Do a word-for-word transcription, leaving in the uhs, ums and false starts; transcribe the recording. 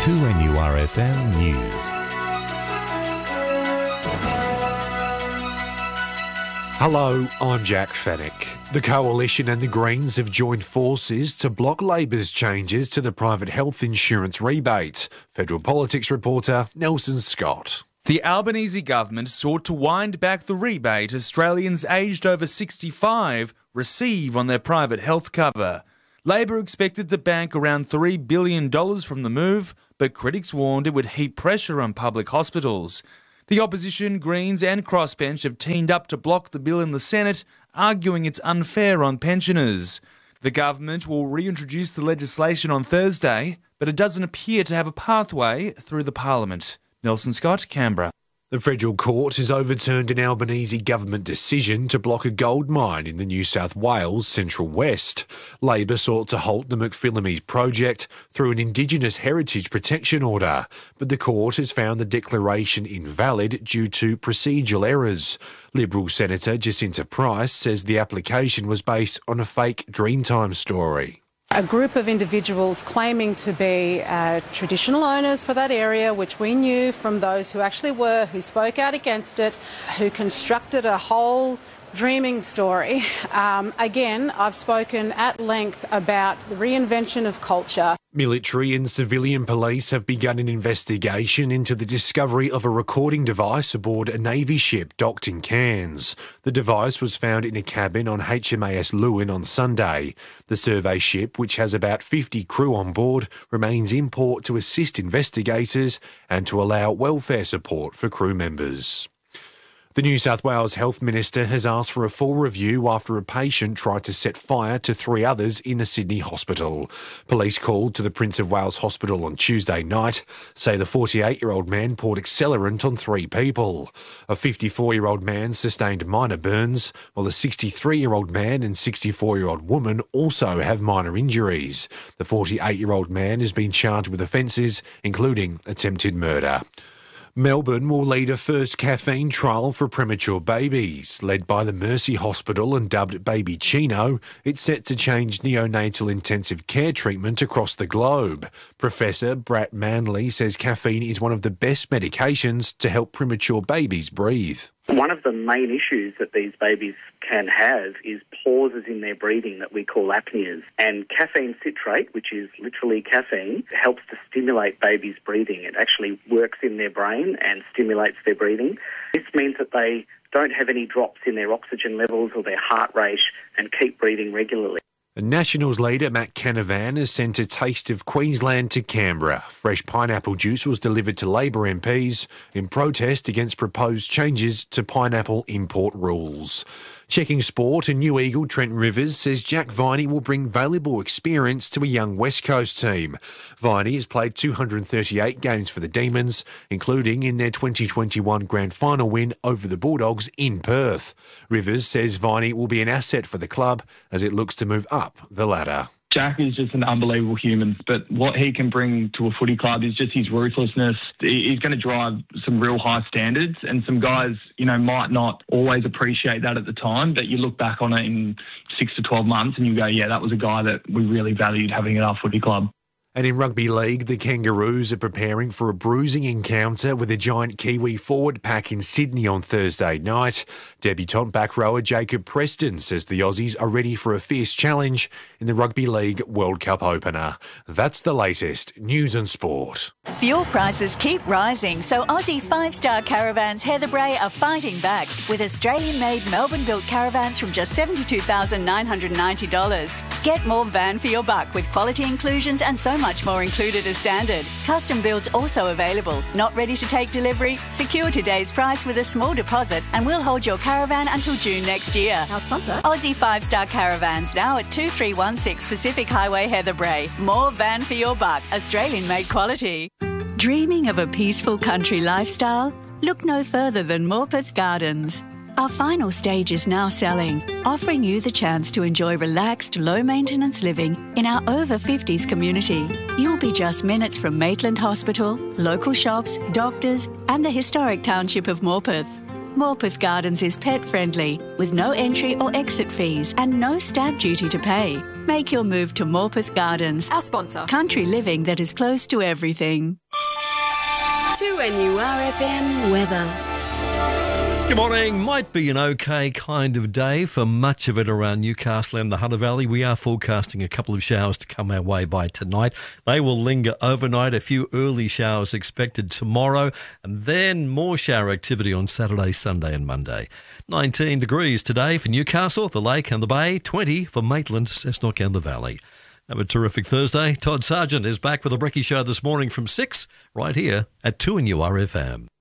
two N U R F M News. Hello, I'm Jack Fennick. The Coalition and the Greens have joined forces to block Labor's changes to the private health insurance rebate. Federal Politics reporter Nelson Scott. The Albanese government sought to wind back the rebate Australians aged over sixty-five receive on their private health cover. Labor expected to bank around three billion dollars from the move, but critics warned it would heap pressure on public hospitals. The opposition, Greens and Crossbench have teamed up to block the bill in the Senate, arguing it's unfair on pensioners. The government will reintroduce the legislation on Thursday, but it doesn't appear to have a pathway through the Parliament. Nelson Scott, Canberra. The Federal Court has overturned an Albanese government decision to block a gold mine in the New South Wales Central West. Labor sought to halt the McPhillamys project through an Indigenous heritage protection order, but the court has found the declaration invalid due to procedural errors. Liberal Senator Jacinta Price says the application was based on a fake Dreamtime story. A group of individuals claiming to be uh, traditional owners for that area, which we knew from those who actually were, who spoke out against it, who constructed a whole dreaming story. Um, again, I've spoken at length about the reinvention of culture. Military and civilian police have begun an investigation into the discovery of a recording device aboard a Navy ship docked in Cairns. The device was found in a cabin on H M A S Lewin on Sunday. The survey ship, which has about fifty crew on board, remains in port to assist investigators and to allow welfare support for crew members. The New South Wales Health Minister has asked for a full review after a patient tried to set fire to three others in a Sydney hospital. Police called to the Prince of Wales Hospital on Tuesday night say the forty-eight-year-old man poured accelerant on three people. A fifty-four-year-old man sustained minor burns, while a sixty-three-year-old man and sixty-four-year-old woman also have minor injuries. The forty-eight-year-old man has been charged with offences, including attempted murder. Melbourne will lead a first caffeine trial for premature babies. Led by the Mercy Hospital and dubbed Baby Chino, it's set to change neonatal intensive care treatment across the globe. Professor Brett Manley says caffeine is one of the best medications to help premature babies breathe. One of the main issues that these babies can have is pauses in their breathing that we call apneas. And caffeine citrate, which is literally caffeine, helps to stimulate babies' breathing. It actually works in their brain and stimulates their breathing. This means that they don't have any drops in their oxygen levels or their heart rate and keep breathing regularly. The Nationals leader Matt Canavan has sent a taste of Queensland to Canberra. Fresh pineapple juice was delivered to Labor M Ps in protest against proposed changes to pineapple import rules. Checking sport, a new Eagle, Trent Rivers, says Jack Viney will bring valuable experience to a young West Coast team. Viney has played two hundred thirty-eight games for the Demons, including in their twenty twenty-one grand final win over the Bulldogs in Perth. Rivers says Viney will be an asset for the club as it looks to move up the ladder. Jack is just an unbelievable human, but what he can bring to a footy club is just his ruthlessness. He's going to drive some real high standards, and some guys, you know, might not always appreciate that at the time, but you look back on it in six to twelve months and you go, yeah, that was a guy that we really valued having at our footy club. And in rugby league, the Kangaroos are preparing for a bruising encounter with a giant Kiwi forward pack in Sydney on Thursday night. Debutant back rower Jacob Preston says the Aussies are ready for a fierce challenge in the Rugby League World Cup opener. That's the latest news and sport. Fuel prices keep rising, so Aussie five-star caravans Heather Bray are fighting back with Australian-made Melbourne-built caravans from just seventy-two thousand nine hundred ninety dollars. Get more van for your buck with quality inclusions and so much more included as standard. Custom builds also available. Not ready to take delivery? Secure today's price with a small deposit and we'll hold your caravan until June next year. Our sponsor, Aussie five-star caravans, now at two three one six Pacific Highway, Heather Bray. More van for your buck. Australian-made quality. Dreaming of a peaceful country lifestyle? Look no further than Morpeth Gardens. Our final stage is now selling, offering you the chance to enjoy relaxed, low-maintenance living in our over fifties community. You'll be just minutes from Maitland Hospital, local shops, doctors and the historic township of Morpeth. Morpeth Gardens is pet-friendly, with no entry or exit fees and no stamp duty to pay. Make your move to Morpeth Gardens, Our sponsor. country living that is close to everything. two N U R F M weather. Good morning. Might be an okay kind of day for much of it around Newcastle and the Hunter Valley. We are forecasting a couple of showers to come our way by tonight. They will linger overnight. A few early showers expected tomorrow, and then more shower activity on Saturday, Sunday and Monday. nineteen degrees today for Newcastle, the Lake and the Bay. twenty for Maitland, Cessnock and the Valley. Have a terrific Thursday. Todd Sargent is back with the Brekkie Show this morning from six, right here at two N U R F M.